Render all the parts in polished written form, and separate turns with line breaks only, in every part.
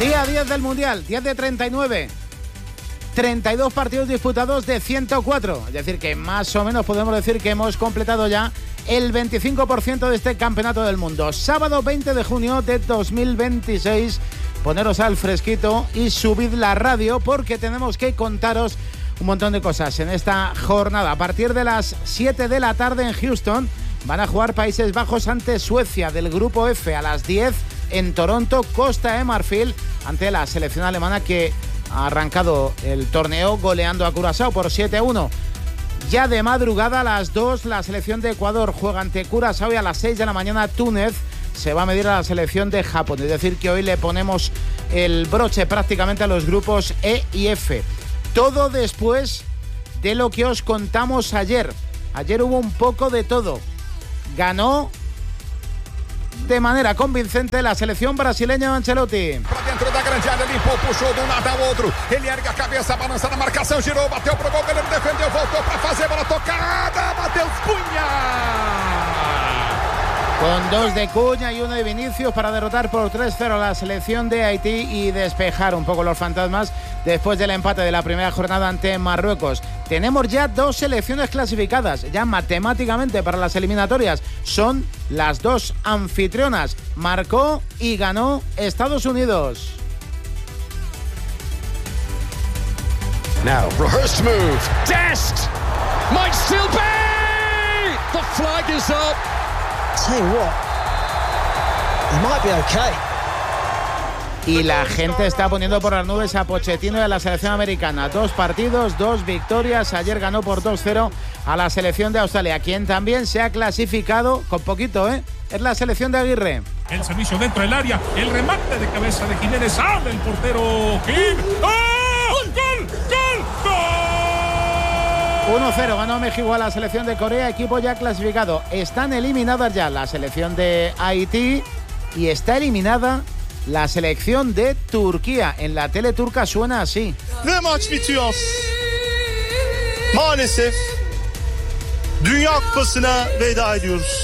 Día 10 del Mundial, 10 de 39. 32 partidos disputados de 104. Es decir, que más o menos podemos decir que hemos completado ya el 25% de este campeonato del mundo. Sábado 20 de junio de 2026. Poneros al fresquito y subid la radio porque tenemos que contaros un montón de cosas en esta jornada. A partir de las 7 de la tarde en Houston van a jugar Países Bajos ante Suecia del grupo F. A las 10 en Toronto, Costa de Marfil ante la selección alemana que ha arrancado el torneo goleando a Curazao por 7-1. Ya de madrugada a las 2 la selección de Ecuador juega ante Curazao y a las 6 de la mañana Túnez se va a medir a la selección de Japón. Es decir, que hoy le ponemos el broche prácticamente a los grupos E y F. Todo después de lo que os contamos ayer. Ayer hubo un poco de todo. Ganó de manera convincente la selección brasileña de Ancelotti.
Para dentro da grande área, limpou, puxou de um lado ao outro. Ele ergue a cabeça, balança na marcação, girou, bateu pro gol, ele defendeu, voltou para fazer, bola tocada, Matheus Cunha.
Con 2 de Cunha y 1 de Vinicius para derrotar por 3-0 a la selección de Haití y despejar un poco los fantasmas después del empate de la primera jornada ante Marruecos. Tenemos ya 2 selecciones clasificadas, ya matemáticamente para las eliminatorias. Son las 2 anfitrionas. Marcó y ganó Estados Unidos.
Now, rehearsed move. Dest! Might still be! The flag is up.
Tell you what, he might be okay.
Y la gente está poniendo por las nubes a Pochettino y a la selección americana. 2 partidos, 2 victorias. Ayer ganó por 2-0 a la selección de Australia, quien también se ha clasificado con poquito, es la selección de Aguirre.
El servicio dentro del área, el remate de cabeza de Jiménez, sale el portero Kim. ¡Oh! ¡Gol! ¡Gol! ¡Gol!
1-0 ganó México a la selección de Corea, equipo ya clasificado. Están eliminadas ya la selección de Haití y está eliminada la selección de Turquía. En la tele turca suena así.
Ve maç bitiyor. Maalesef Dünya Kupası'na veda ediyoruz.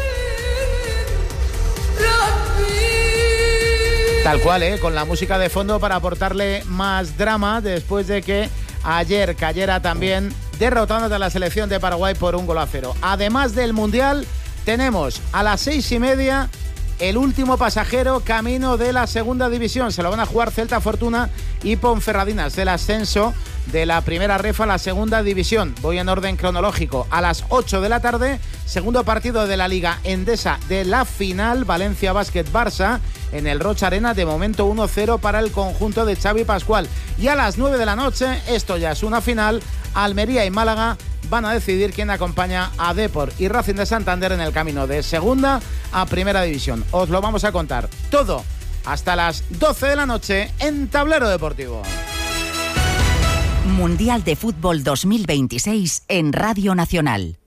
Tal cual, con la música de fondo para aportarle más drama después de que ayer cayera también derrotando a la selección de Paraguay por 1-0. Además del Mundial, tenemos a las 6:30 el último pasajero camino de la segunda división. Se lo van a jugar Celta Fortuna y Ponferradinas del ascenso de la primera ref a la segunda división. Voy en orden cronológico. A las 8 de la tarde, segundo partido de la Liga Endesa de la final, Valencia Basket Barça en el Rocha Arena, de momento 1-0 para el conjunto de Xavi Pascual. Y a las 9 de la noche, esto ya es una final, Almería y Málaga van a decidir quién acompaña a Depor y Racing de Santander en el camino de segunda a primera división. Os lo vamos a contar todo hasta las 12 de la noche en Tablero Deportivo.
Mundial de Fútbol 2026 en Radio Nacional.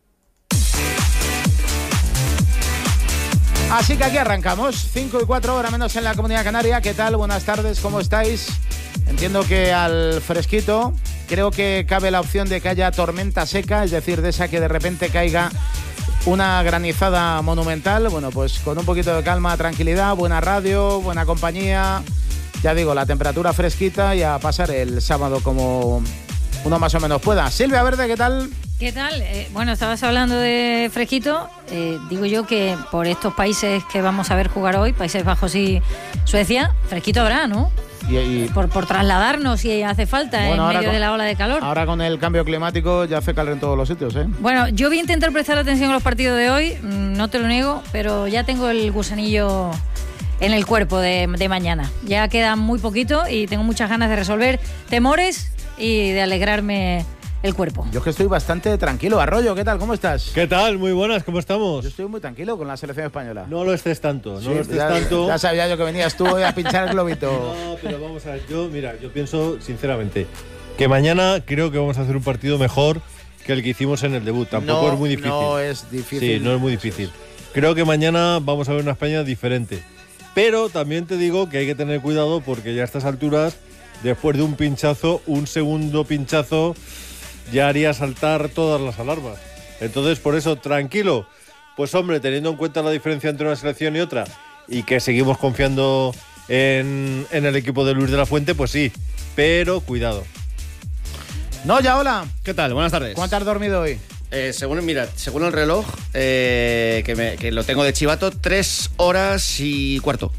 Así que aquí arrancamos, 5 y 4 horas menos en la Comunidad Canaria. ¿Qué tal? Buenas tardes, ¿cómo estáis? Entiendo que al fresquito creo que cabe la opción de que haya tormenta seca, es decir, de esa que de repente caiga una granizada monumental. Bueno, pues con un poquito de calma, tranquilidad, buena radio, buena compañía. Ya digo, la temperatura fresquita y a pasar el sábado como uno más o menos pueda. Silvia Verde, ¿qué tal?
¿Qué tal? Bueno, estabas hablando de fresquito. Digo yo que por estos países que vamos a ver jugar hoy, Países Bajos y Suecia, fresquito habrá, ¿no? Por trasladarnos si hace falta, bueno, en medio de la ola de calor.
Ahora con el cambio climático ya hace calor en todos los sitios, ¿eh?
Bueno, yo voy a intentar prestar atención a los partidos de hoy, no te lo niego, pero ya tengo el gusanillo en el cuerpo de mañana. Ya queda muy poquito y tengo muchas ganas de resolver temores y de alegrarme el cuerpo.
Yo es que estoy bastante tranquilo. Arroyo, ¿qué tal? ¿Cómo estás?
¿Qué tal? Muy buenas, ¿cómo estamos?
Yo estoy muy tranquilo con la selección española.
No lo estés tanto,
no lo estés tanto. Ya sabía yo que venías tú hoy a pinchar el globito.
No, pero vamos a ver, yo pienso sinceramente que mañana creo que vamos a hacer un partido mejor que el que hicimos en el debut. Tampoco es muy difícil.
No es difícil.
Sí, no es muy difícil. Creo que mañana vamos a ver una España diferente. Pero también te digo que hay que tener cuidado porque ya a estas alturas, después de un pinchazo, un segundo pinchazo ya haría saltar todas las alarmas. Entonces, por eso, tranquilo. Pues hombre, teniendo en cuenta la diferencia entre una selección y otra y que seguimos confiando en el equipo de Luis de la Fuente, pues sí, pero cuidado.
No, ya, hola.
¿Qué tal? Buenas tardes.
¿Cuánto has dormido hoy?
Según el reloj, que lo tengo de chivato, 3 horas y cuarto.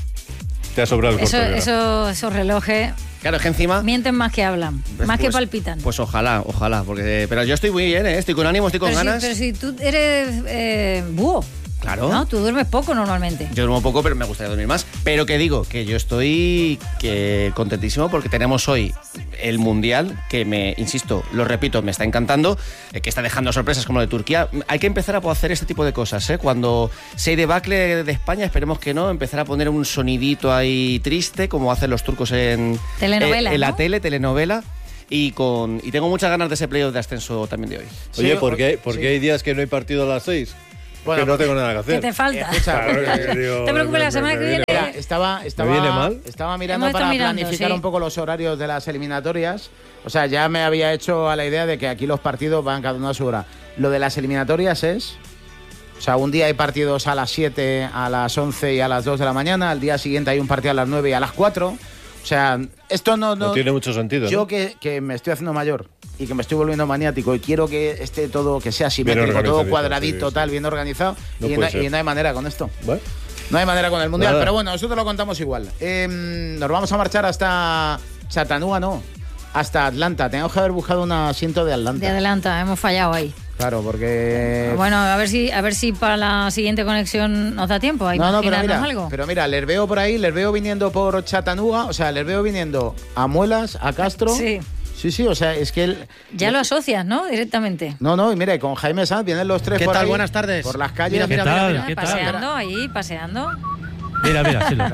Te ha sobrado el corte.
Esos relojes...
Claro, es que encima...
mienten más que hablan, más que palpitan.
Pues ojalá, pero yo estoy muy bien, estoy con ánimo, estoy con ganas.
Pero si tú eres búho.
Claro.
No, tú duermes poco normalmente.
Yo duermo poco, pero me gustaría dormir más. Pero que digo, que yo estoy contentísimo porque tenemos hoy el Mundial, que insisto, lo repito, me está encantando, que está dejando sorpresas como lo de Turquía. Hay que empezar a poder hacer este tipo de cosas, ¿eh? Cuando se hay debacle de España, esperemos que no, empezar a poner un sonidito ahí triste, como hacen los turcos en la telenovela. Y tengo muchas ganas de ese playoff de ascenso también de hoy.
Oye,
Sí,
¿por qué hay días que no hay partido a las 6?
Bueno,
que no tengo nada que hacer.
¿Qué te falta?
Claro,
Te preocupes, la semana que viene...
Mira, estaba
viene mal?
mirando
Hemos
para
estado mirando,
planificar
sí.
un poco los horarios de las eliminatorias. O sea, ya me había hecho a la idea de que aquí los partidos van cada uno a su hora. Lo de las eliminatorias es... O sea, un día hay partidos a las 7, a las 11 y a las 2 de la mañana. Al día siguiente hay un partido a las 9 y a las 4. O sea, esto no
tiene mucho sentido,
Yo
¿no?
que me estoy haciendo mayor y que me estoy volviendo maniático y quiero que esté todo, que sea simétrico, todo cuadradito, tal, bien organizado.
No
y no hay manera con esto.
¿Vale?
No hay manera con el Mundial,
Nada.
pero bueno, nosotros lo contamos igual. Nos vamos a marchar hasta Chattanooga, no, hasta Atlanta. Tenemos que haber buscado un asiento de Atlanta.
De Atlanta, hemos fallado ahí.
Claro, porque...
Bueno, a ver si para la siguiente conexión nos da tiempo a
pero
imaginarnos
mira,
algo.
pero mira, les veo por ahí, les veo viniendo por Chattanooga, o sea, les veo viniendo a Muelas, a Castro.
Sí.
Sí, o sea, es que...
Ya lo asocias, ¿no? Directamente.
No, y mira, con Jaime Sanz vienen los tres
¿Qué
por
tal?
ahí,
Buenas tardes.
por las calles.
Mira,
¿Qué tal?
Paseando ahí, paseando.
Mira, sí,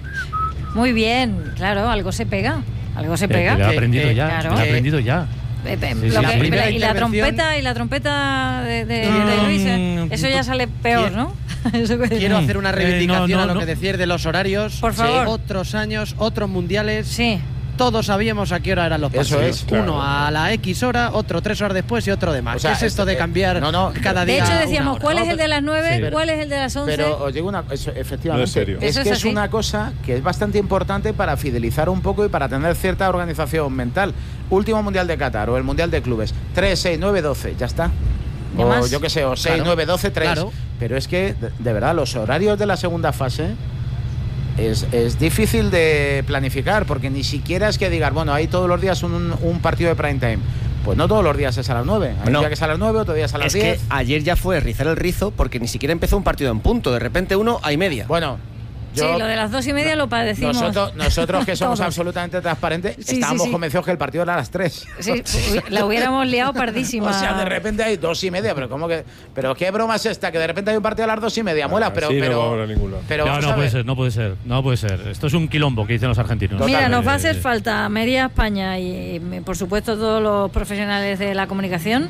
Muy bien, claro, algo se pega. Algo se
que
pega.
lo he aprendido ya,
claro.
lo he aprendido ya.
Sí,
La primera
y la
intervención-
trompeta de Luis, eso ya sale peor, ¿no?
Quiero hacer una reivindicación
no,
a lo
no.
que decías de los horarios.
Por favor.
Otros años, otros mundiales.
Sí.
Todos sabíamos a qué hora eran los
Eso
partidos.
es,
Uno a la X hora, otro 3 horas después y otro de más.
O sea,
¿Qué es esto de cambiar cada
De
día?
hecho,
una
decíamos,
hora?
¿cuál es el de las 9?
Sí.
¿Cuál es el de las 11?
Pero os digo efectivamente,
No es serio.
Eso es
que
así.
es una cosa que es bastante importante para fidelizar un poco y para tener cierta organización mental. Último Mundial de Qatar o el Mundial de Clubes. 3, 6, 9, 12, ya está.
¿Ya
O
más?
yo qué sé, o 6,
Claro.
9, 12, 3.
Claro.
Pero es que, de verdad, los horarios de la segunda fase es difícil de planificar, porque ni siquiera es que digas, bueno, hay todos los días un partido de prime time. Pues no todos los días es a las 9. Hay un
No.
día que es a las 9, otro día es a las
Es
10.
que ayer ya fue rizar el rizo porque ni siquiera empezó un partido en punto. De repente 1:30.
Bueno,
Sí, lo de las 2:30 lo padecimos.
Nosotros que somos
Todos.
absolutamente transparentes,
Sí,
estábamos
sí.
convencidos que el partido era a las 3.
Sí, la hubiéramos liado pardísima.
O sea, de repente hay 2:30, pero ¿cómo que? ¿Pero qué broma es esta? Que de repente hay un partido a las 2:30, Muelas, pero...
sí, no
pero,
vamos a ningún lado.
pero
No,
vamos
no
a
puede
ver.
ser. No puede ser. Esto es un quilombo que dicen los argentinos.
Mira, nos va a hacer
Eh,
falta Media España y, por supuesto, todos los profesionales de la comunicación.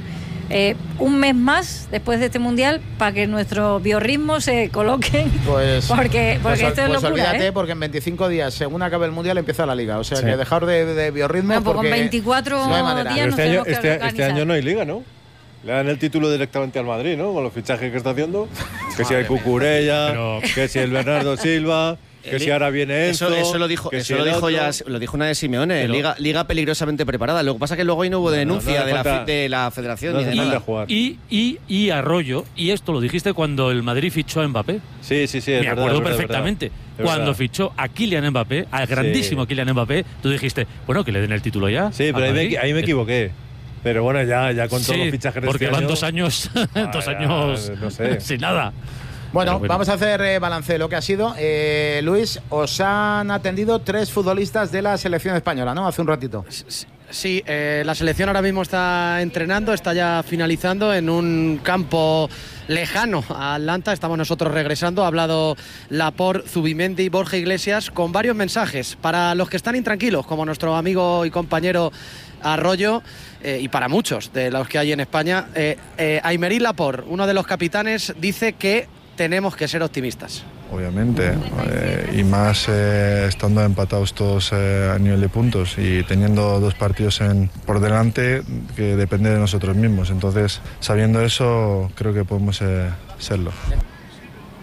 Un mes más después de este mundial para que nuestros biorritmos se coloquen.
Pues,
porque esto es
pues
locura.
olvídate, porque en 25 días, según acabe el Mundial, empieza la Liga. O sea, que dejar de biorritmo
Bueno, pues con
porque
24
no hay manera.
días
Pero
nos
este año,
tenemos que
este
organizar.
año no hay liga, ¿no? Le dan el título directamente al Madrid, ¿no? Con los fichajes que está haciendo. Que si el Cucurella,
Pero-
que si el Bernardo Silva, que si ahora viene Enzo.
Eso lo dijo,
que
eso
si
lo
el
dijo
otro.
ya, lo dijo una de Simeone,
Pero-
liga peligrosamente preparada. Lo que pasa es que luego ahí no hubo denuncia
no hace falta-
de la federación
no
ni de
hace falta
nada.
jugar.
Y Arroyo, y esto lo dijiste cuando el Madrid fichó a Mbappé.
Sí, es
Me
verdad,
acuerdo
es verdad,
perfectamente.
es verdad.
Cuando
verdad.
fichó a Kylian Mbappé, al grandísimo Kylian Mbappé, tú dijiste, bueno, que le den el título ya.
Sí, pero
al Madrid.
ahí me equivoqué. Pero bueno, ya con todos
Sí,
los fichajes de
porque
este
van
año,
2 años, dos
ya,
años
no sé.
sin nada.
Bueno,
Pero bueno.
vamos a hacer balance de lo que ha sido. Luis, os han atendido 3 futbolistas de la selección española, ¿no? Hace un ratito.
Sí, la selección ahora mismo está entrenando, está ya finalizando en un campo lejano a Atlanta. Estamos nosotros regresando. Ha hablado Laporte, Zubimendi, Borja Iglesias con varios mensajes para los que están intranquilos, como nuestro amigo y compañero Arroyo, y para muchos de los que hay en España. Aymeric Laporte, uno de los capitanes, dice que tenemos que ser optimistas.
Obviamente, y más estando empatados todos a nivel de puntos y teniendo 2 partidos por delante que depende de nosotros mismos. Entonces, sabiendo eso, creo que podemos serlo.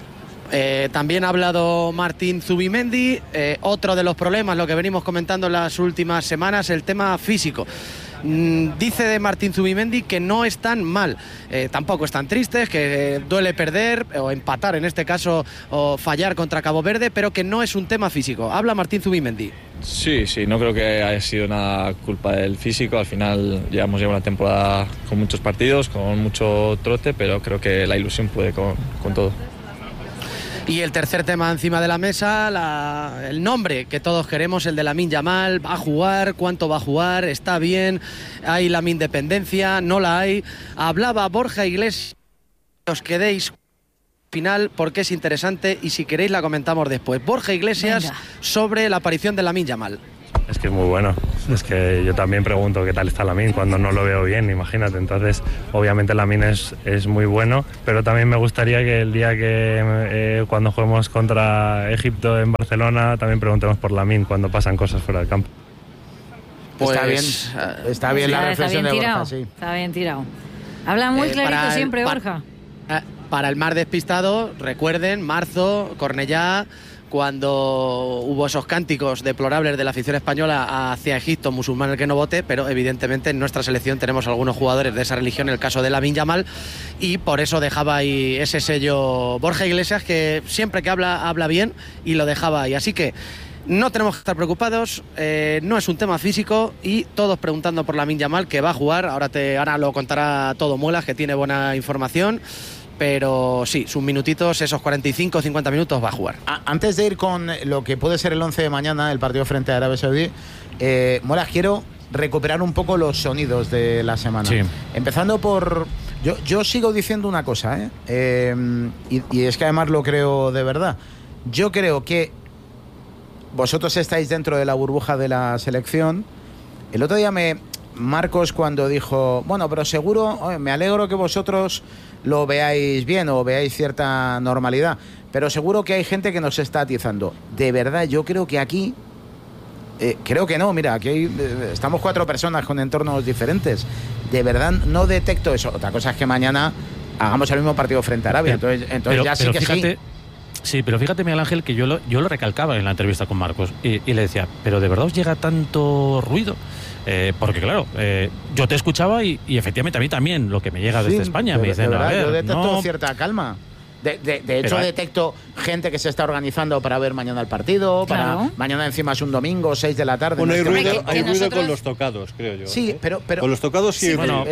También ha hablado Martín Zubimendi. Otro de los problemas, lo que venimos comentando en las últimas semanas, el tema físico. Dice de Martín Zubimendi que no están mal, tampoco están tristes, que duele perder o empatar en este caso o fallar contra Cabo Verde, pero que no es un tema físico. Habla Martín Zubimendi.
Sí, no creo que haya sido nada culpa del físico. Al final llevamos una temporada con muchos partidos, con mucho trote, pero creo que la ilusión puede con todo.
Y el tercer tema encima de la mesa, el nombre que todos queremos, el de Lamine Yamal. ¿Va a jugar? ¿Cuánto va a jugar? ¿Está bien? ¿Hay Lamine dependencia? ¿No la hay? Hablaba Borja Iglesias. Os quedéis final porque es interesante y si queréis la comentamos después. Borja Iglesias sobre la aparición de Lamine Yamal.
Es que es muy bueno. Es que yo también pregunto qué tal está Lamine cuando no lo veo bien, imagínate. Entonces, obviamente Lamine es muy bueno, pero también me gustaría que el día que cuando juguemos contra Egipto en Barcelona también preguntemos por Lamine cuando pasan cosas fuera del campo.
Pues, está bien la reflexión de Borja, sí.
Está bien tirado. Habla muy clarito siempre, Borja.
Para el más despistado, recuerden, marzo, Cornellá, cuando hubo esos cánticos deplorables de la afición española hacia Egipto, musulmán el que no vote, pero evidentemente en nuestra selección tenemos algunos jugadores de esa religión, en el caso de Lamine Yamal, y por eso dejaba ahí ese sello Borja Iglesias, que siempre que habla bien, y lo dejaba ahí. Así que no tenemos que estar preocupados, no es un tema físico, y todos preguntando por Lamine Yamal, que va a jugar. Ahora lo contará todo Muelas, que tiene buena información. Pero sí, sus minutitos, esos 45 o 50 minutos va a jugar.
Antes de ir con lo que puede ser el 11 de mañana, el partido frente a Arabia Saudí, Molas, quiero recuperar un poco los sonidos de la semana. Sí. Empezando por... Yo sigo diciendo una cosa, y es que además lo creo de verdad. Yo creo que vosotros estáis dentro de la burbuja de la selección. El otro día Marcos, cuando dijo, bueno, pero seguro, me alegro que vosotros lo veáis bien o veáis cierta normalidad, pero seguro que hay gente que nos está atizando. De verdad, yo creo que aquí, creo que no, mira, aquí estamos 4 personas con entornos diferentes. De verdad, no detecto eso. Otra cosa es que mañana hagamos el mismo partido frente a Arabia, entonces ya sí que fíjate, sí.
Sí, pero fíjate, Miguel Ángel, que yo lo recalcaba en la entrevista con Marcos y le decía, pero ¿de verdad os llega tanto ruido? Porque claro, yo te escuchaba y efectivamente a mí también lo que me llega desde España me dicen,
verdad, yo detecto cierta calma. De hecho, detecto gente que se está organizando para ver mañana el partido, para mañana encima es un domingo, 6 de la tarde.
Bueno, hay ruido con los tocados, creo yo.
Sí, pero
con los tocados sí,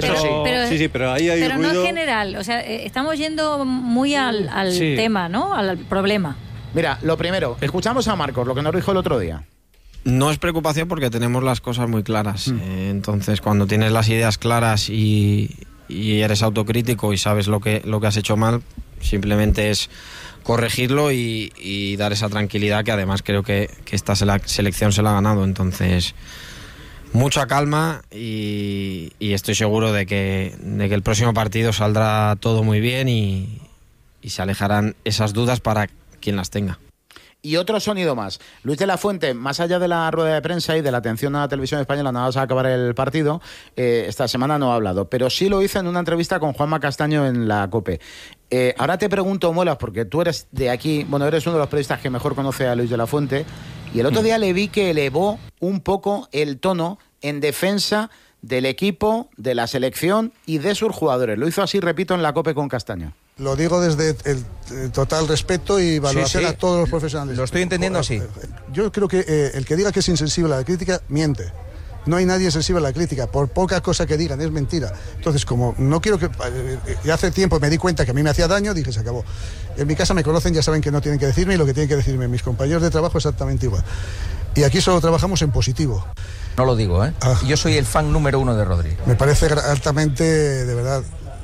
pero ahí hay ruido.
Pero no en general, o sea, estamos yendo muy al tema, ¿no? Al problema.
Mira, lo primero, escuchamos a Marcos, lo que nos dijo el otro día.
No es preocupación porque tenemos las cosas muy claras. Entonces, cuando tienes las ideas claras y eres autocrítico y sabes lo que has hecho mal, simplemente es corregirlo y dar esa tranquilidad que además creo que esta selección se la ha ganado. Entonces, mucha calma y estoy seguro de que el próximo partido saldrá todo muy bien y se alejarán esas dudas para quien las tenga.
Y otro sonido más. Luis de la Fuente, más allá de la rueda de prensa y de la atención a la televisión española nada más a acabar el partido, esta semana no ha hablado, pero sí lo hizo en una entrevista con Juanma Castaño en la COPE. Ahora te pregunto, Muelas, porque tú eres de aquí, bueno, eres uno de los periodistas que mejor conoce a Luis de la Fuente, y el otro día le vi que elevó un poco el tono en defensa del equipo, de la selección y de sus jugadores. Lo hizo así, repito, en la COPE con Castaño.
Lo digo desde el total respeto y valoración a todos los profesionales.
Lo estoy entendiendo así.
Yo creo que el que diga que es insensible a la crítica, miente. No hay nadie sensible a la crítica, por poca cosa que digan, es mentira. Entonces, como no quiero que... Ya hace tiempo me di cuenta que a mí me hacía daño, dije, se acabó. En mi casa me conocen, ya saben que no tienen que decirme, y lo que tienen que decirme mis compañeros de trabajo exactamente igual. Y aquí solo trabajamos en positivo.
No lo digo, ¿eh? Yo soy el fan número 1 de Rodri.
Me parece altamente, de verdad,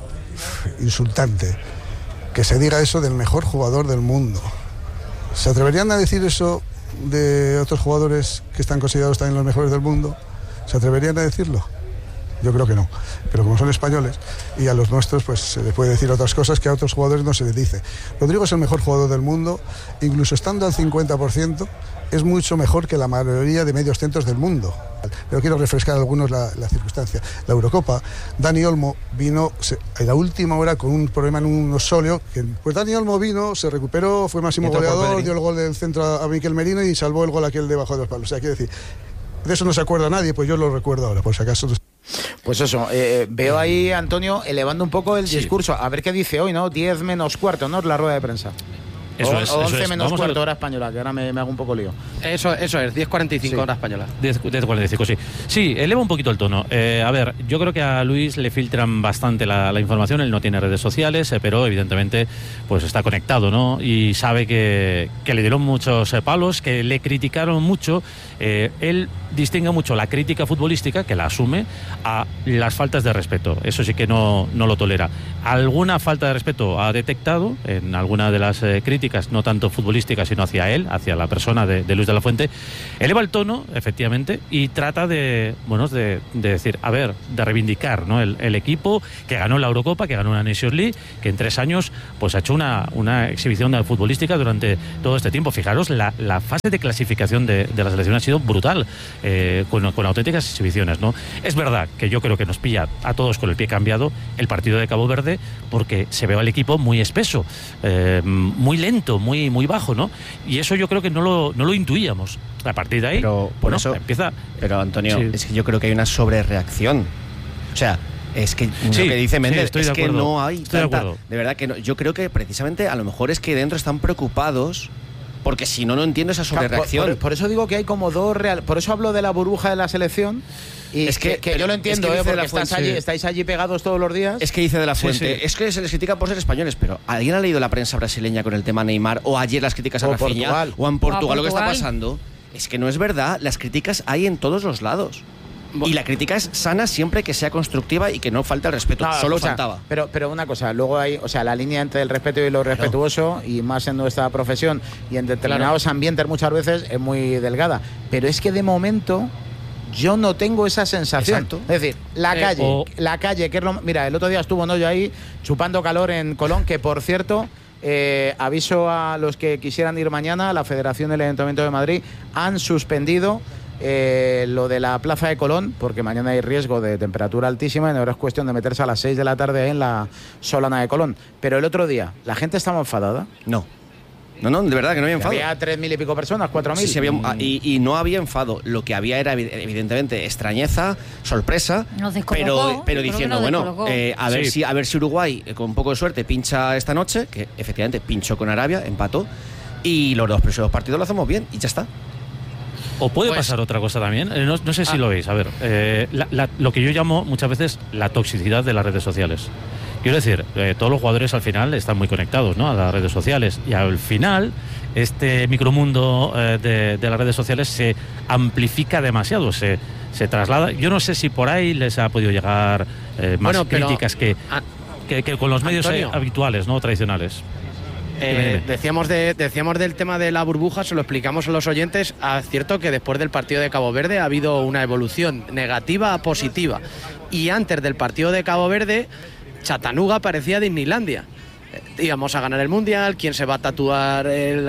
insultante que se diga eso del mejor jugador del mundo. ¿Se atreverían a decir eso de otros jugadores que están considerados también los mejores del mundo? ¿Se atreverían a decirlo? Yo creo que no. Pero como son españoles y a los nuestros, pues se les puede decir otras cosas que a otros jugadores no se les dice. Rodrigo es el mejor jugador del mundo, incluso estando al 50%, es mucho mejor que la mayoría de medios centros del mundo. Pero quiero refrescar a algunos la circunstancia. La Eurocopa, Dani Olmo vino en la última hora con un problema en un sóleo. Pues Dani Olmo vino, se recuperó, fue máximo goleador, dio el gol del centro a Miquel Merino y salvó el gol aquel debajo de los palos. O sea, quiero decir, de eso no se acuerda nadie, pues yo lo recuerdo ahora, por si acaso.
Pues eso, veo ahí, Antonio, elevando un poco el discurso. A ver qué dice hoy, ¿no? 10 menos cuarto, ¿no? La rueda de prensa.
Eso es,
11
es.
menos
Vamos
cuarto hora española, que ahora me hago un poco lío.
Eso es, 10:45 hora española.
10:45, sí. Sí, eleva un poquito el tono. A ver, yo creo que a Luis le filtran bastante la información, él no tiene redes sociales, pero evidentemente pues está conectado, ¿no? Y sabe que le dieron muchos palos, que le criticaron mucho. Él distingue mucho la crítica futbolística, que la asume, a las faltas de respeto. Eso sí que no lo tolera. Alguna falta de respeto ha detectado en alguna de las críticas, no tanto futbolísticas, sino hacia él, hacia la persona de Luis de la Fuente. Eleva el tono, efectivamente, y trata de decir, a ver, de reivindicar, ¿no? el equipo que ganó la Eurocopa, que ganó una Nations League, que en 3 años pues ha hecho una exhibición futbolística durante todo este tiempo. Fijaros, la fase de clasificación de la selección ha sido brutal, con auténticas exhibiciones, ¿no? Es verdad que yo creo que nos pilla a todos con el pie cambiado el partido de Cabo Verde, porque se ve al equipo muy espeso, muy lento, muy bajo, ¿no? Y eso yo creo que no lo intuíamos. A partir de ahí,
pero por eso
empieza.
Pero Antonio, es que yo creo que hay una sobrereacción. O sea, es que lo que dice Méndez es que no hay tanta. De verdad que no. Yo creo que precisamente a lo mejor es que dentro están preocupados. Porque si no entiendo esa sobrereacción.
Por eso digo que hay como dos por eso hablo de la burbuja de la selección. Y es que yo lo entiendo, porque estáis allí pegados todos los días.
Es que dice de la Fuente, es que se les critica por ser españoles, pero ¿alguien ha leído la prensa brasileña con el tema Neymar? O ayer las críticas a Rafinha, o en Portugal lo que está pasando. Es que no es verdad, las críticas hay en todos los lados. Y la crítica es sana siempre que sea constructiva y que no falte el respeto. Solo faltaba.
Pero una cosa, luego hay, la línea entre el respeto y lo respetuoso, y más en nuestra profesión y en determinados ambientes muchas veces es muy delgada. Pero es que de momento yo no tengo esa sensación.
Exacto.
Es decir, la calle, que es mira, el otro día estuvo Noyo ahí chupando calor en Colón, que por cierto, aviso a los que quisieran ir mañana, la Federación del Ayuntamiento de Madrid han suspendido lo de la plaza de Colón, porque mañana hay riesgo de temperatura altísima y ahora es cuestión de meterse a las 6 de la tarde en la Solana de Colón. Pero el otro día, ¿la gente estaba enfadada?
No, de verdad que no había enfado.
Había 3.000 y pico personas, 4.000.
Sí, y no había enfado. Lo que había era, evidentemente, extrañeza, sorpresa, pero diciendo, a ver si Uruguay, con un poco de suerte, pincha esta noche, que efectivamente pinchó con Arabia, empató, y los 2 próximos partidos lo hacemos bien, y ya está.
O puede pasar otra cosa también, no sé si lo veis. A ver, lo que yo llamo muchas veces la toxicidad de las redes sociales. Quiero decir, todos los jugadores al final están muy conectados, ¿no?, a las redes sociales, y al final este micromundo de las redes sociales se amplifica demasiado, se traslada. Yo no sé si por ahí les ha podido llegar más críticas que con los medios habituales, ¿no?, tradicionales.
Decíamos del tema de la burbuja, se lo explicamos a los oyentes. Es cierto que después del partido de Cabo Verde ha habido una evolución negativa a positiva, y antes del partido de Cabo Verde Chattanooga parecía Disneylandia. Íbamos a ganar el Mundial, quién se va a tatuar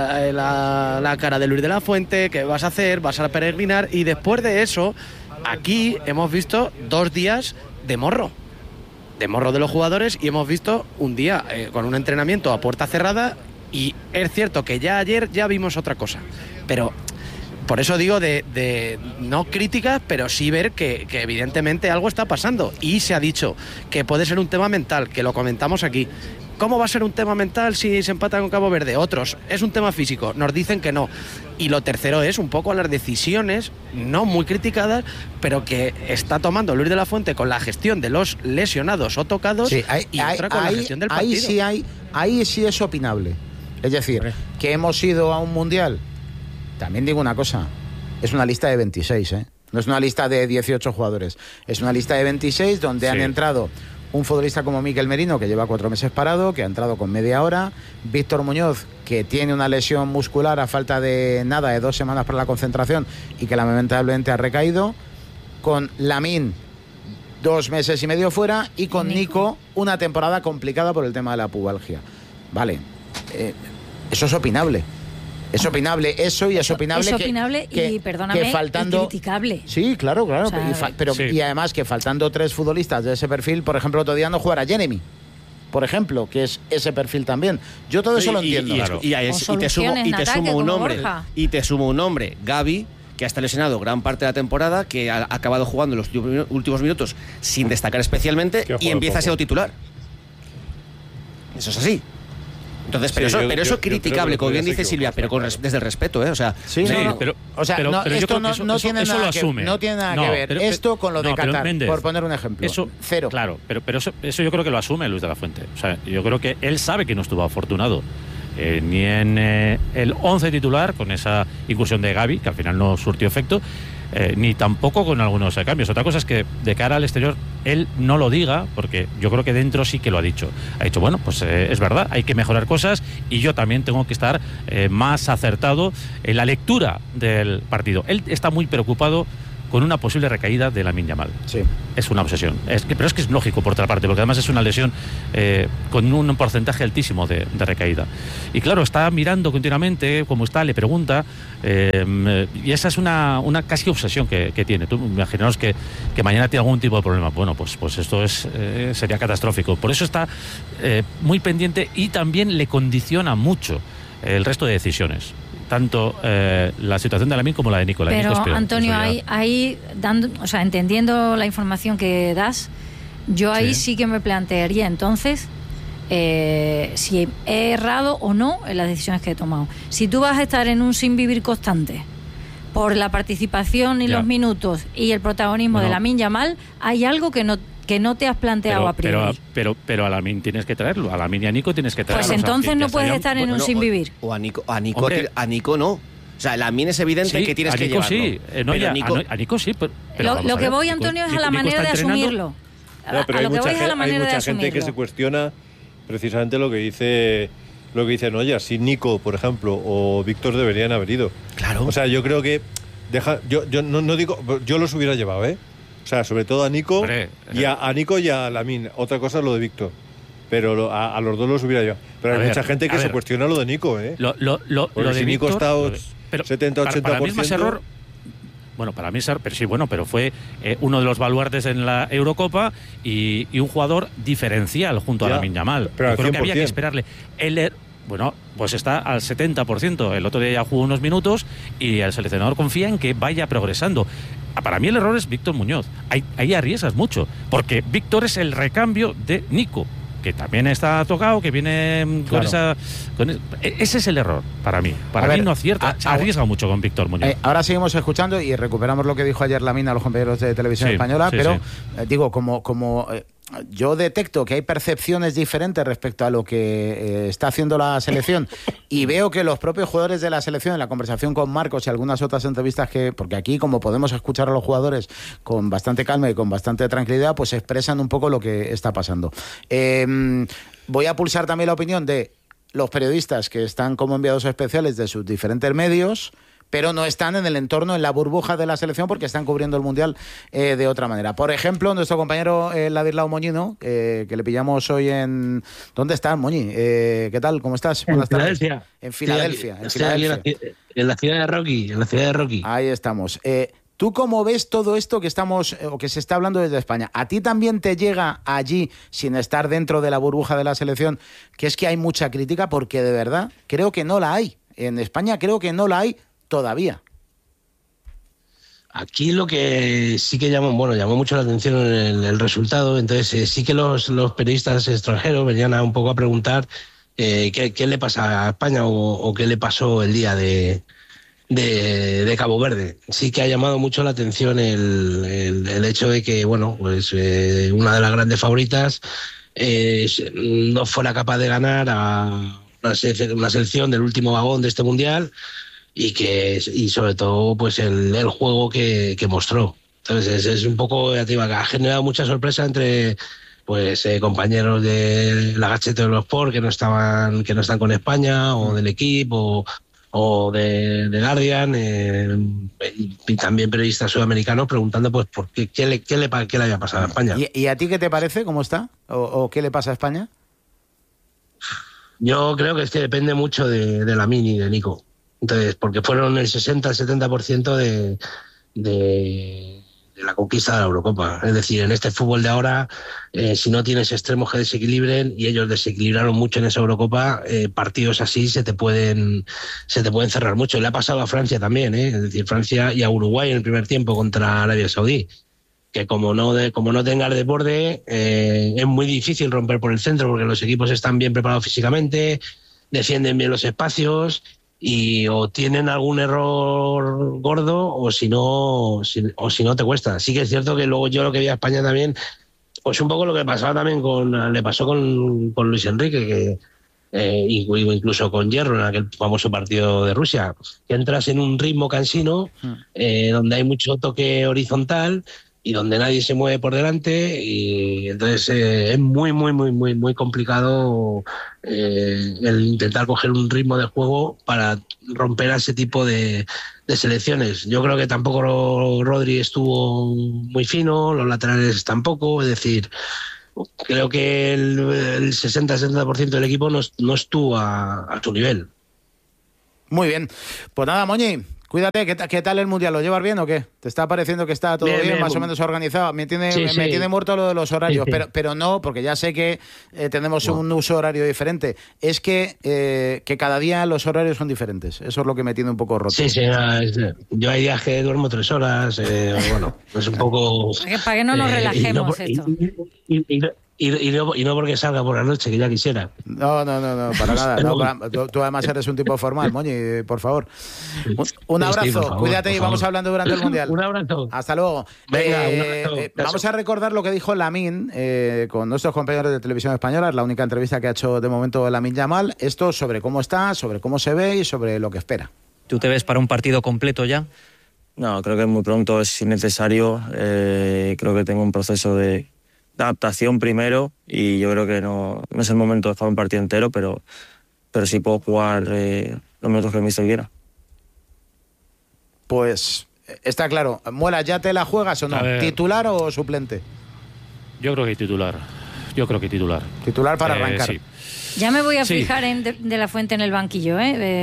la cara de Luis de la Fuente, qué vas a hacer, vas a peregrinar, y después de eso aquí hemos visto 2 días de morro de los jugadores, y hemos visto un día con un entrenamiento a puerta cerrada, y es cierto que ya ayer ya vimos otra cosa, pero por eso digo de no críticas, pero sí ver que evidentemente algo está pasando, y se ha dicho que puede ser un tema mental, que lo comentamos aquí. ¿Cómo va a ser un tema mental si se empata con Cabo Verde? Otros, es un tema físico, nos dicen que no. Y lo tercero es un poco las decisiones, no muy criticadas, pero que está tomando Luis de la Fuente con la gestión de los lesionados o tocados, y otra con la gestión del partido.
Ahí sí es opinable. Es decir, que hemos ido a un Mundial. También digo una cosa, es una lista de 26, no es una lista de 18 jugadores, es una lista de 26 donde han entrado un futbolista como Miquel Merino, que lleva 4 meses parado, que ha entrado con media hora, Víctor Muñoz, que tiene una lesión muscular a falta de 2 semanas para la concentración y que lamentablemente ha recaído, con Lamine 2 meses y medio fuera, y con Nico una temporada complicada por el tema de la pubalgia. Vale, eso es opinable. Es opinable eso y es opinable
es opinable y, perdóname,
que faltando...
y criticable.
Sí, claro.
O sea,
Y además que faltando 3 futbolistas de ese perfil, por ejemplo, otro día no jugara Jeremy, por ejemplo, que es ese perfil también. Yo todo eso lo entiendo.
Y te sumo un nombre, Gavi, que ha estado lesionado gran parte de la temporada, que ha acabado jugando los últimos minutos sin destacar especialmente y empieza siendo titular. Eso es así. Entonces, pero eso es criticable, como bien dice Silvia, pero desde el respeto, ¿eh? O sea,
pero esto no tiene nada que ver esto con lo de Qatar, Méndez, por poner un ejemplo.
Eso,
cero.
Claro, pero eso yo creo que lo asume Luis de la Fuente. O sea, yo creo que él sabe que no estuvo afortunado ni en el 11 titular, con esa incursión de Gavi, que al final no surtió efecto, ni tampoco con algunos cambios. Otra cosa es que de cara al exterior él no lo diga, porque yo creo que dentro sí que lo ha dicho. Ha dicho, bueno, pues es verdad, hay que mejorar cosas y yo también tengo que estar más acertado en la lectura del partido. Él está muy preocupado con una posible recaída de Lamine Yamal.
Sí.
Es una obsesión. Pero es que es lógico, por otra parte, porque además es una lesión con un porcentaje altísimo de recaída. Y claro, está mirando continuamente cómo está, le pregunta, y esa es una casi obsesión que tiene. Tú imaginaos que mañana tiene algún tipo de problema. Bueno, pues esto sería catastrófico. Por eso está muy pendiente y también le condiciona mucho el resto de decisiones. Tanto la situación de Lamine como la de Nico.
Pero Antonio, ahí entendiendo la información que das, yo ahí sí que me plantearía entonces si he errado o no en las decisiones que he tomado. Si tú vas a estar en un sin vivir constante por la participación y los minutos y el protagonismo de Lamine Yamal, hay algo que no te has planteado a priori.
Pero a Lamine tienes que traerlo, a Lamine y a Nico tienes que traerlo.
Pues entonces no puedes estar en un sin vivir.
O a Nico no. O sea, Lamine es evidente que tienes que llevarlo.
Sí. A Nico sí. Pero
lo que voy, Antonio, es a la manera de asumirlo.
Pero hay mucha gente que se cuestiona precisamente lo que dice Noya. Si Nico, por ejemplo, o Víctor deberían haber ido.
Claro.
O sea, yo creo que yo no digo, yo los hubiera llevado, ¿eh? O sea, sobre todo a Nico, y a Nico y a Lamine. Otra cosa es lo de Víctor. Pero a los dos los hubiera llevado. Pero hay mucha gente que se cuestiona lo de Nico, ¿eh?
Lo de
si Nico
Víctor,
está 70-80%.
Para mí es más error. Bueno, para mí es error, pero fue uno de los baluartes en la Eurocopa y un jugador diferencial junto a Lamine Yamal.
Pero
yo creo que había que esperarle. Bueno, pues está al 70%. El otro día ya jugó unos minutos y el seleccionador confía en que vaya progresando. Para mí el error es Víctor Muñoz. Ahí arriesgas mucho, porque Víctor es el recambio de Nico, que también está tocado, que viene con esa... ese es el error para mí. Para mí no acierta, arriesga mucho con Víctor Muñoz.
Ahora seguimos escuchando y recuperamos lo que dijo ayer Lamine a los compañeros de Televisión Española, pero digo, como yo detecto que hay percepciones diferentes respecto a lo que está haciendo la selección y veo que los propios jugadores de la selección, en la conversación con Marcos y algunas otras entrevistas porque aquí, como podemos escuchar a los jugadores con bastante calma y con bastante tranquilidad, pues expresan un poco lo que está pasando. Voy a pulsar también la opinión de los periodistas que están como enviados especiales de sus diferentes medios, pero no están en el entorno, en la burbuja de la selección, porque están cubriendo el Mundial de otra manera. Por ejemplo, nuestro compañero Ladislao Moñino, que le pillamos hoy en... ¿Dónde estás, Moñi? ¿Qué tal? ¿Cómo estás?
Buenas tardes.
En Filadelfia.
En la ciudad de Rocky.
Ahí estamos. ¿Tú cómo ves todo esto que estamos o que se está hablando desde España? ¿A ti también te llega allí, sin estar dentro de la burbuja de la selección, que es que hay mucha crítica? Porque de verdad creo que no la hay. En España creo que no la hay todavía.
Aquí lo que sí que llamó mucho la atención el resultado. Entonces sí que los periodistas extranjeros venían un poco a preguntar qué le pasa a España o qué le pasó el día de Cabo Verde. Sí que ha llamado mucho la atención el hecho de que una de las grandes favoritas no fuera capaz de ganar a una selección del último vagón de este Mundial y sobre todo pues el juego que mostró. Entonces es un poco, ya te digo, ha generado mucha sorpresa entre compañeros de la Gacheta de los Sport que no están con España, o del equipo o de Guardian, y también periodistas sudamericanos preguntando pues por qué le había pasado a España.
¿Y a ti qué te parece? ¿Cómo está? ¿O qué le pasa a España?
Yo creo que es que depende mucho de Lamine y de Nico. Entonces, porque fueron el 60-70% de la conquista de la Eurocopa. Es decir, en este fútbol de ahora, si no tienes extremos que desequilibren, y ellos desequilibraron mucho en esa Eurocopa, partidos así se te pueden cerrar mucho. Le ha pasado a Francia también, es decir, Francia y a Uruguay en el primer tiempo contra Arabia Saudí, que como no tengas desborde, es muy difícil romper por el centro, porque los equipos están bien preparados físicamente, defienden bien los espacios, y o tienen algún error gordo o si no te cuesta. Sí que es cierto que luego yo lo que vi a España también, pues un poco lo que pasaba también le pasó con Luis Enrique, que incluso con Hierro en aquel famoso partido de Rusia, que entras en un ritmo cansino donde hay mucho toque horizontal y donde nadie se mueve por delante, y entonces es muy complicado el intentar coger un ritmo de juego para romper a ese tipo de selecciones. Yo creo que tampoco Rodri estuvo muy fino, los laterales tampoco, es decir, creo que el 60-70% del equipo no estuvo a su nivel.
Muy bien, pues nada, Moñi, cuídate. ¿Qué tal el Mundial? ¿Lo llevas bien o qué? ¿Te está pareciendo que está todo bien más o menos organizado? Me tiene muerto lo de los horarios, pero no, porque ya sé que tenemos un uso horario diferente. Es que cada día los horarios son diferentes. Eso es lo que me tiene un poco roto.
Sí, yo hay días que duermo 3 horas, bueno, es un poco...
Para que no nos relajemos esto.
Y no porque salga por la noche, que ya quisiera.
No, para nada. No, tú además eres un tipo formal, Moñi, por favor. Un abrazo, por favor, cuídate y vamos hablando durante el Mundial.
Un abrazo.
Hasta luego.
Venga, un abrazo.
Vamos a recordar lo que dijo Lamine con nuestros compañeros de Televisión Española. Es la única entrevista que ha hecho de momento Lamine Yamal. Esto sobre cómo está, sobre cómo se ve y sobre lo que espera.
¿Tú te ves para un partido completo ya?
No, creo que es muy pronto, es innecesario. Creo que tengo un proceso de adaptación primero y yo creo que no es el momento de jugar un partido entero, pero sí puedo jugar los minutos que el míster quiera.
Pues está claro. Muela, ¿ya te la juegas o no? ¿Titular o suplente?
Yo creo que titular.
Titular para arrancar.
Sí.
Ya me voy a fijar en De La Fuente en el banquillo,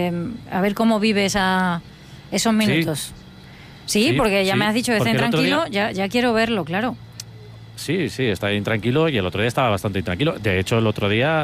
a ver cómo vive esos minutos. Sí, porque ya me has dicho que está intranquilo, ya quiero verlo, claro.
Sí, está intranquilo y el otro día estaba bastante intranquilo. De hecho, el otro día,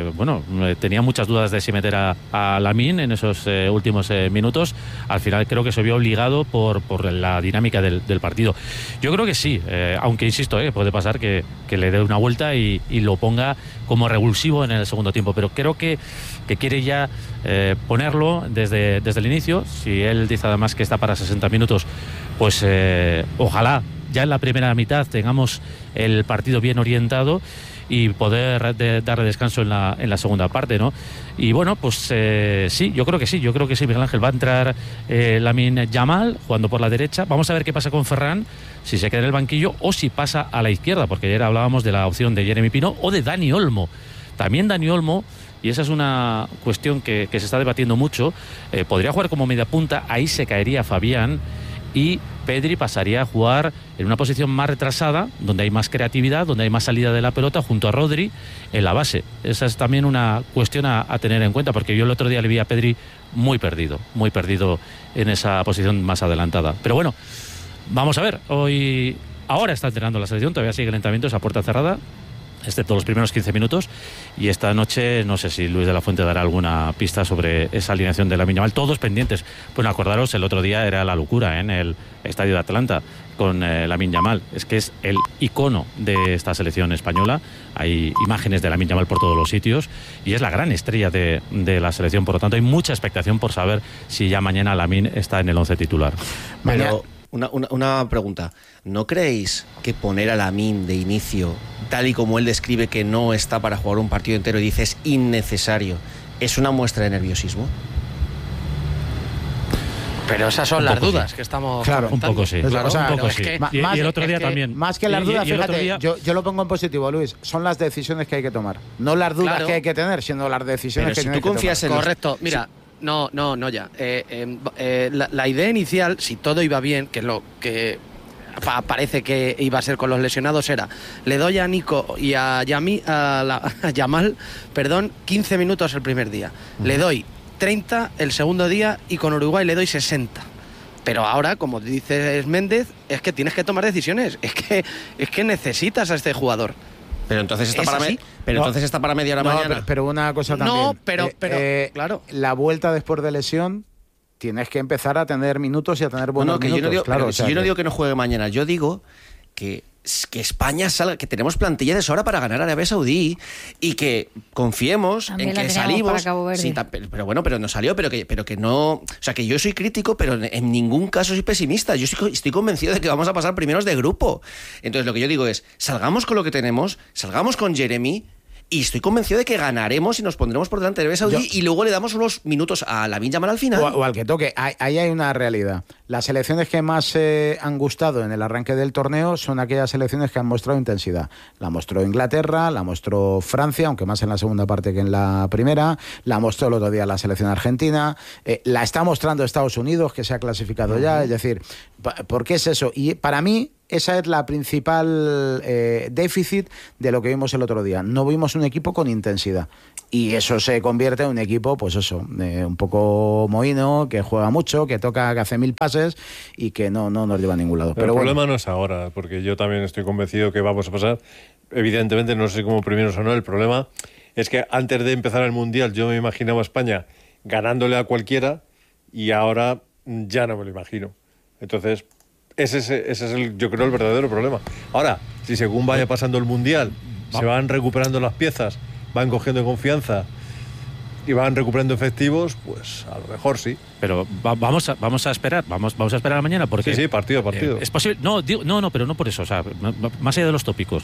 tenía muchas dudas de si meter a Lamine en esos últimos minutos. Al final creo que se vio obligado por la dinámica del partido. Yo creo que sí, aunque insisto, puede pasar que le dé una vuelta y lo ponga como revulsivo en el segundo tiempo. Pero creo que quiere ya ponerlo desde el inicio. Si él dice además que está para 60 minutos, pues ojalá ya en la primera mitad tengamos el partido bien orientado y poder darle descanso en la segunda parte, ¿no? Y bueno, pues sí, yo creo que sí, Miguel Ángel. Va a entrar Lamine Yamal jugando por la derecha. Vamos a ver qué pasa con Ferran, si se queda en el banquillo o si pasa a la izquierda, porque ayer hablábamos de la opción de Jeremy Pino o de Dani Olmo. También Dani Olmo, y esa es una cuestión que se está debatiendo mucho, podría jugar como media punta, ahí se caería Fabián y Pedri pasaría a jugar en una posición más retrasada, donde hay más creatividad, donde hay más salida de la pelota, junto a Rodri en la base. Esa es también una cuestión a tener en cuenta, porque yo el otro día le vi a Pedri muy perdido en esa posición más adelantada. Pero bueno, vamos a ver. Ahora está entrenando la selección, todavía sigue el entrenamiento, esa puerta cerrada, excepto los primeros 15 minutos, y esta noche no sé si Luis de la Fuente dará alguna pista sobre esa alineación de Lamine Yamal. Todos pendientes. Bueno, acordaros, el otro día era la locura en el estadio de Atlanta con Lamine Yamal. Es que es el icono de esta selección española. Hay imágenes de Lamine Yamal por todos los sitios y es la gran estrella de la selección. Por lo tanto, hay mucha expectación por saber si ya mañana Lamine está en el 11 titular.
Pero una pregunta. ¿No creéis que poner a Lamine de inicio, tal y como él describe que no está para jugar un partido entero y dice es innecesario, es una muestra de nerviosismo?
Pero esas son las dudas que estamos comentando.
Un poco sí.
Claro,
un poco
es
sí.
que,
y el otro día también.
Más que las dudas, fíjate, yo lo pongo en positivo, Luis. Son las decisiones que hay que tomar. No las dudas que hay que tener, sino las decisiones que hay que tomar.
Correcto. Mira, no, ya. La idea inicial, si todo iba bien, que es lo que parece que iba a ser con los lesionados, era: le doy a Nico y a Yamal 15 minutos el primer día. Le doy 30 el segundo día y con Uruguay le doy 60. Pero ahora, como dices Méndez, es que tienes que tomar decisiones. Es que necesitas a este jugador.
Pero entonces está para media hora mañana.
Pero una cosa también.
No, pero claro.
La vuelta después de lesión, tienes que empezar a tener minutos y a tener buenos minutos.
Yo no digo que no juegue mañana. Yo digo que España salga, que tenemos plantilla de sobra para ganar a Arabia Saudí y que confiemos
también
en que salimos. Sí, pero no salió, pero que no. O sea, que yo soy crítico, pero en ningún caso soy pesimista. Yo estoy convencido de que vamos a pasar primeros de grupo. Entonces, lo que yo digo es: salgamos con lo que tenemos, salgamos con Jeremy. Y estoy convencido de que ganaremos y nos pondremos por delante de Arabia Saudí y luego le damos unos minutos a Lamine Yamal al final.
O al que toque. Ahí hay una realidad. Las selecciones que más han gustado en el arranque del torneo son aquellas selecciones que han mostrado intensidad. La mostró Inglaterra, la mostró Francia, aunque más en la segunda parte que en la primera. La mostró el otro día la selección argentina. La está mostrando Estados Unidos, que se ha clasificado ya. Es decir, ¿por qué es eso? Y para mí, esa es la principal déficit de lo que vimos el otro día. No vimos un equipo con intensidad. Y eso se convierte en un equipo, pues eso, un poco mohino, que juega mucho, que toca, que hace 1000 pases y que no nos lleva a ningún lado.
Pero el problema no es ahora, porque yo también estoy convencido que vamos a pasar. Evidentemente, no sé cómo primeros o no. El problema es que antes de empezar el Mundial yo me imaginaba a España ganándole a cualquiera y ahora ya no me lo imagino. Entonces, ese es yo creo, el verdadero problema. Ahora, si según vaya pasando el Mundial, se van recuperando las piezas, van cogiendo confianza y van recuperando efectivos, pues a lo mejor sí.
Pero vamos a esperar, vamos a esperar a mañana porque
sí, partido a partido.
Es posible. No, pero no por eso. O sea, más allá de los tópicos,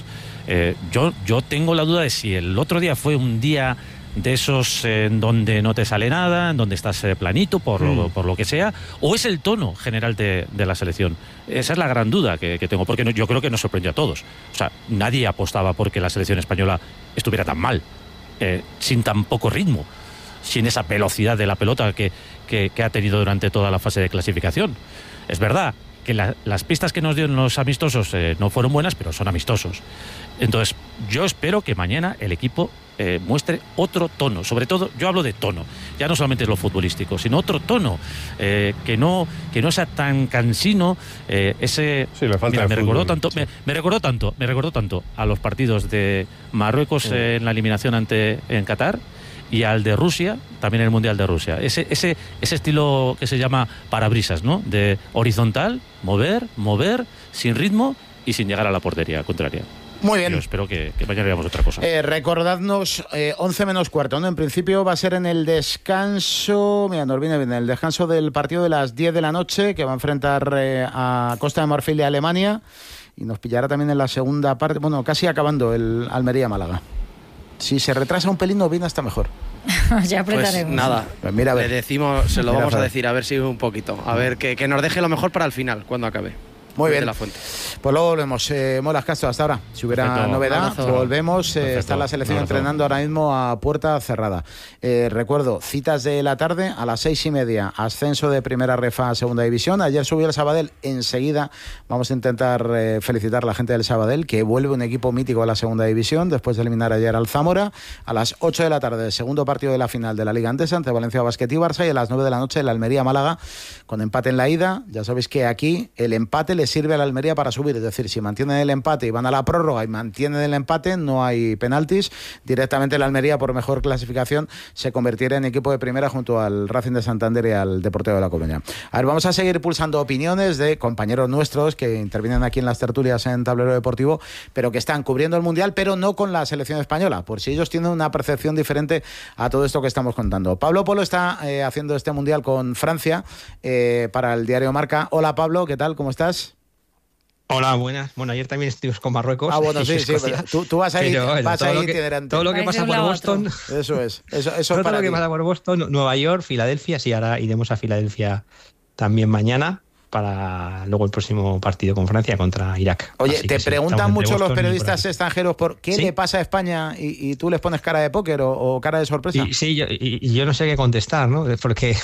yo tengo la duda de si el otro día fue un día de esos en donde no te sale nada, en donde estás planito por lo que sea, o es el tono general de la selección. Esa es la gran duda que tengo, porque yo creo que nos sorprendió a todos. O sea, nadie apostaba porque la selección española estuviera tan mal, sin tan poco ritmo, sin esa velocidad de la pelota que ha tenido durante toda la fase de clasificación. Es verdad que las pistas que nos dieron los amistosos no fueron buenas, pero son amistosos. Entonces, yo espero que mañana el equipo muestre otro tono. Sobre todo, yo hablo de tono, ya no solamente lo futbolístico, sino otro tono, que no sea tan cansino.
Sí, le falta.
Mira, me recordó tanto a los partidos de Marruecos en la eliminación en Qatar y al de Rusia, también en el Mundial de Rusia. Ese estilo que se llama parabrisas, ¿no? De horizontal, mover, sin ritmo y sin llegar a la portería contraria.
Muy bien.
Yo espero que mañana veamos otra cosa.
Recordadnos, 11 menos cuarto, ¿no? En principio va a ser en el descanso, mira, nos viene bien, el descanso del partido de las 10 de la noche, que va a enfrentar a Costa de Marfil y a Alemania, y nos pillará también en la segunda parte, bueno, casi acabando el Almería-Málaga. Si se retrasa un pelín, nos viene hasta mejor.
Ya apretaremos.
Pues nada,
pues mira, a ver.
Le decimos, se lo vamos a decir, a ver si un poquito, a ver que nos deje lo mejor para el final, cuando acabe.
Muy bien.
La fuente.
Pues luego volvemos. Molas Castro, hasta ahora. Si hubiera
Perfecto.
novedad,
Abrazo.
volvemos. Está la selección entrenando ahora mismo a puerta cerrada. Recuerdo, citas de la tarde a las 6:30. Ascenso de primera refa a segunda división. Ayer subió el Sabadell. Enseguida vamos a intentar felicitar a la gente del Sabadell, que vuelve un equipo mítico a la segunda división después de eliminar ayer al Zamora. A las 8 de la tarde, segundo partido de la final de la Liga Andesa entre Valencia Basket y Barça. Y a las 9 de la noche, el Almería-Málaga, con empate en la ida. Ya sabéis que aquí el empate le sirve a la Almería para subir, es decir, si mantienen el empate y van a la prórroga y mantienen el empate, no hay penaltis, directamente la Almería, por mejor clasificación, se convertirá en equipo de primera junto al Racing de Santander y al Deportivo de La Coruña. A ver, vamos a seguir pulsando opiniones de compañeros nuestros que intervienen aquí en las tertulias en Tablero Deportivo, pero que están cubriendo el Mundial, pero no con la selección española, por si ellos tienen una percepción diferente a todo esto que estamos contando. Pablo Polo está haciendo este Mundial con Francia para el diario Marca. Hola Pablo, ¿qué tal? ¿Cómo estás?
Hola, buenas. Bueno, ayer también estuvimos con Marruecos.
Ah, bueno, sí, tú vas ahí,
pero, bueno,
vas
todo
ahí
lo que,
itinerante.
todo lo que pasa por Boston.
Eso es
todo
para
lo que
ti.
pasa por Boston, Nueva York, Filadelfia. Sí, ahora iremos a Filadelfia también mañana para luego el próximo partido con Francia contra Irak.
Oye,
Así
te
que sí,
preguntan mucho los periodistas
por
extranjeros por qué le pasa a España y tú les pones cara de póker o cara de sorpresa.
Sí, yo no sé qué contestar, ¿no? Porque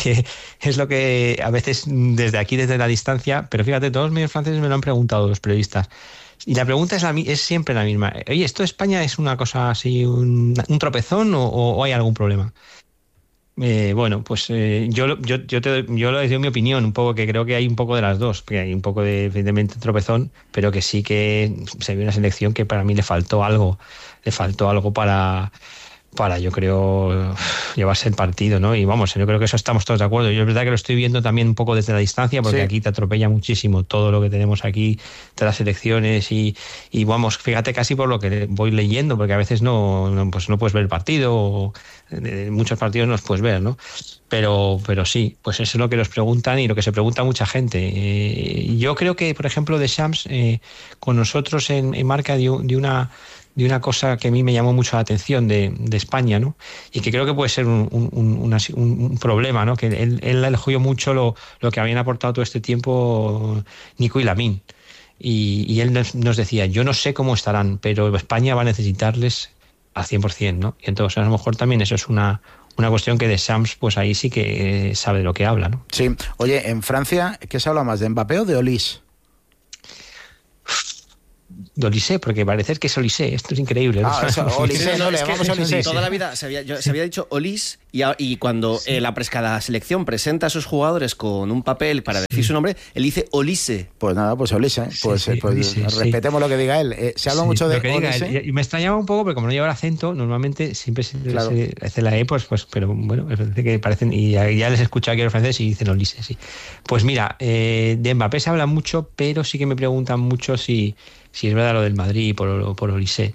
es lo que a veces desde aquí, desde la distancia, pero fíjate, todos los medios franceses me lo han preguntado los periodistas. Y la pregunta es siempre la misma. Oye, ¿esto de España es una cosa así, un tropezón o hay algún problema? Bueno, pues yo le doy mi opinión, un poco que creo que hay un poco de las dos, que hay un poco de evidentemente tropezón, pero que sí que se vio una selección que para mí le faltó algo para yo creo llevarse el partido, ¿no? Y vamos, yo creo que eso estamos todos de acuerdo. Yo es verdad que lo estoy viendo también un poco desde la distancia, porque aquí te atropella muchísimo todo lo que tenemos aquí de las selecciones y vamos, fíjate casi por lo que voy leyendo, porque a veces no puedes ver el partido, o muchos partidos no los puedes ver, ¿no? Pero sí, pues eso es lo que nos preguntan y lo que se pregunta mucha gente. Yo creo que, por ejemplo, Deschamps con nosotros en Marca dio de una cosa que a mí me llamó mucho la atención de España, ¿no? Y que creo que puede ser un problema, ¿no? Que él elogió mucho lo que habían aportado todo este tiempo Nico y Lamine. Y él nos decía, yo no sé cómo estarán, pero España va a necesitarles al 100%, ¿no? Y entonces a lo mejor también eso es una cuestión que Deschamps, pues ahí sí que sabe de lo que habla, ¿no?
Sí. Oye, en Francia, ¿qué se habla más, de Mbappé o de Olise?
De Olise, porque parece que es Olise, esto es increíble.
Olise, no, le llamamos Olise. Toda la vida se había dicho Olise y cuando cada selección presenta a sus jugadores con un papel para decir su nombre, él dice Olise.
Pues nada, pues Olise. Olise, respetemos lo que diga él. Se habla mucho de Olise.
Y me extrañaba un poco, porque como no lleva el acento, normalmente siempre se hace la E, pues, pero bueno, parece que parecen, y ya les escucho aquí a los franceses y dicen Olise, sí. Pues mira, de Mbappé se habla mucho, pero sí que me preguntan mucho si es verdad lo del Madrid por Olise.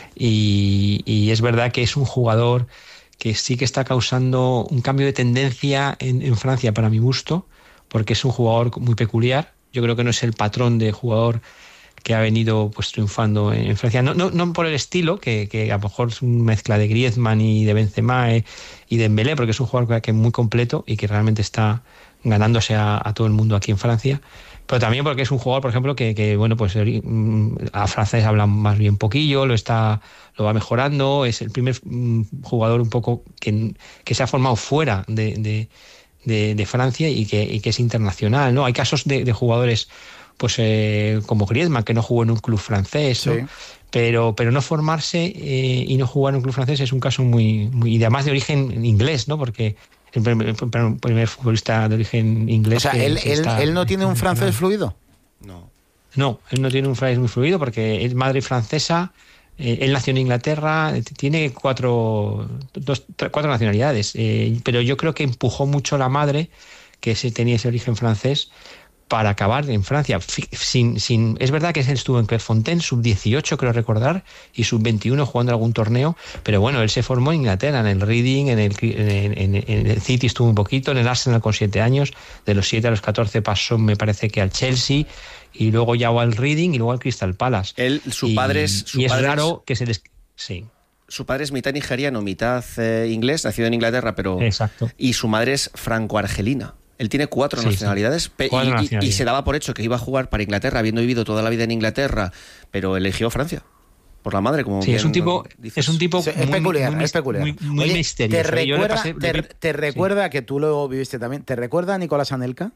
Y es verdad que es un jugador que sí que está causando un cambio de tendencia en Francia para mi gusto, porque es un jugador muy peculiar. Yo creo que no es el patrón de jugador que ha venido pues triunfando en Francia. No por el estilo, que a lo mejor es una mezcla de Griezmann y de Benzema y de Dembélé, porque es un jugador que es muy completo y que realmente está ganándose a todo el mundo aquí en Francia. Pero también porque es un jugador, por ejemplo, que bueno, pues a francés habla más bien poquillo, lo va mejorando, es el primer jugador un poco que se ha formado fuera de Francia y que es internacional, ¿no? Hay casos de jugadores pues como Griezmann, que no jugó en un club francés, ¿no? Sí. Pero no formarse y no jugar en un club francés es un caso muy y además de origen inglés, ¿no? Porque el primer futbolista de origen inglés.
O sea, él no tiene un francés fluido.
No, él no tiene un francés muy fluido porque es madre francesa. Él nació en Inglaterra, tiene cuatro nacionalidades, pero yo creo que empujó mucho la madre, que tenía ese origen francés, para acabar en Francia. Es verdad que él estuvo en Clairefontaine, sub-18 creo recordar, y sub-21 jugando algún torneo, pero bueno, él se formó en Inglaterra, en el Reading, en el City estuvo un poquito, en el Arsenal con 7 años, de los 7 a los 14 pasó, me parece que al Chelsea, y luego ya al Reading y luego al Crystal Palace.
Su padre es
raro que se sí.
Su padre es mitad nigeriano, mitad inglés, nacido en Inglaterra, pero
exacto.
Y su madre es franco-argelina. Él tiene 4 nacionalidades, y se daba por hecho que iba a jugar para Inglaterra, habiendo vivido toda la vida en Inglaterra, pero eligió Francia por la madre, como
es un tipo
es peculiar.
Muy
Oye,
misterioso.
¿Te recuerda que tú lo viviste también? ¿Te recuerda a Nicolás Anelka?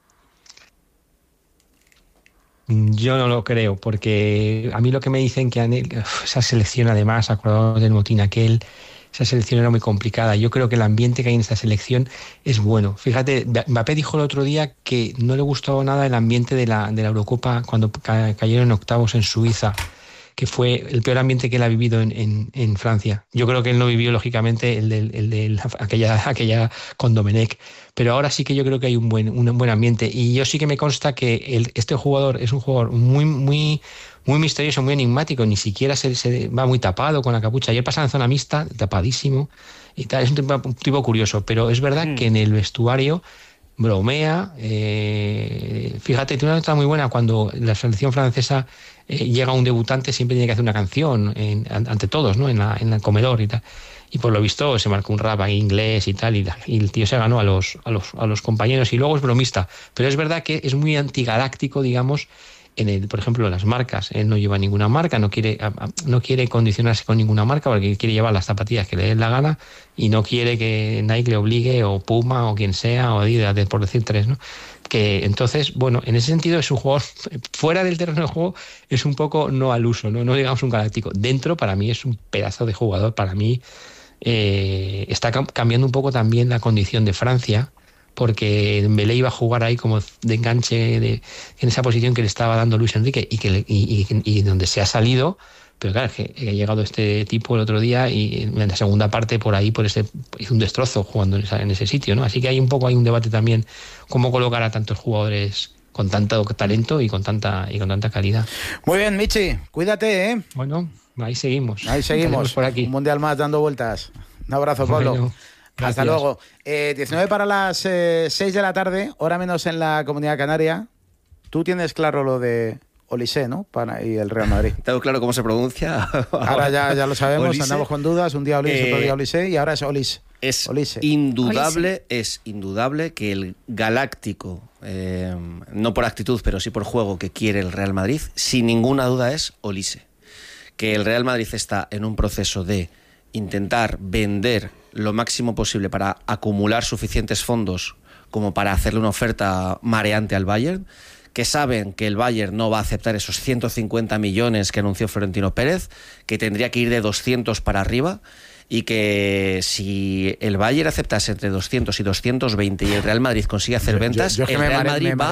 Yo no lo creo, porque a mí lo que me dicen que Anelka, esa selección, además, acordado del motín aquel, esa selección era muy complicada. Yo creo que el ambiente que hay en esta selección es bueno. Fíjate, Mbappé dijo el otro día que no le gustaba nada el ambiente de la Eurocopa cuando cayeron en octavos en Suiza, que fue el peor ambiente que él ha vivido en Francia. Yo creo que él no vivió, lógicamente, el de aquella con Domenech, pero ahora sí que yo creo que hay un buen ambiente. Y yo sí que me consta que este jugador es un jugador muy misterioso, muy enigmático, ni siquiera se va muy tapado con la capucha. Ayer pasaba en zona mixta, tapadísimo, y tal. Es un tipo curioso, pero es verdad que en el vestuario bromea. Fíjate, tiene una nota muy buena cuando la selección francesa llega un debutante, siempre tiene que hacer una canción ante todos, ¿no? En el comedor y tal. Y por lo visto se marcó un rap en inglés y tal, y el tío se ganó a los compañeros, y luego es bromista. Pero es verdad que es muy antigaláctico, digamos, por ejemplo, las marcas. Él no lleva ninguna marca, no quiere condicionarse con ninguna marca, porque quiere llevar las zapatillas que le dé la gana, y no quiere que Nike le obligue, o Puma, o quien sea, o Adidas, por decir 3, ¿no? Que entonces, bueno, en ese sentido es un jugador fuera del terreno de juego, es un poco no al uso, no digamos un galáctico. Dentro, para mí, es un pedazo de jugador, para mí está cambiando un poco también la condición de Francia, porque Dembélé iba a jugar ahí como de enganche en esa posición que le estaba dando Luis Enrique y donde se ha salido. Pero claro, es que ha llegado este tipo el otro día y en la segunda parte hizo un destrozo jugando en ese sitio, ¿no? Así que hay un debate también cómo colocar a tantos jugadores con tanto talento y con tanta calidad.
Muy bien, Michi, cuídate, ¿eh?
Bueno, ahí seguimos.
Ahí seguimos por aquí. Un mundial más dando vueltas. Un abrazo, Pablo.
Bueno,
hasta luego. 19 para las 6 de la tarde, hora menos en la Comunidad Canaria. Tú tienes claro lo de Olise, ¿no? Y el Real Madrid.
Tengo claro cómo se pronuncia.
Ahora ya lo sabemos,
Olise.
Andamos con dudas. Un día Olise, otro día Olise y ahora es Olise.
Es
Olise.
indudable que el galáctico, no por actitud, pero sí por juego que quiere el Real Madrid, sin ninguna duda es Olise. Que el Real Madrid está en un proceso de intentar vender lo máximo posible para acumular suficientes fondos como para hacerle una oferta mareante al Bayern, que saben que el Bayern no va a aceptar esos 150 millones que anunció Florentino Pérez, que tendría que ir de 200 para arriba, y que si el Bayern aceptase entre 200 y 220 y el Real Madrid consigue hacer ventas, el Real Madrid va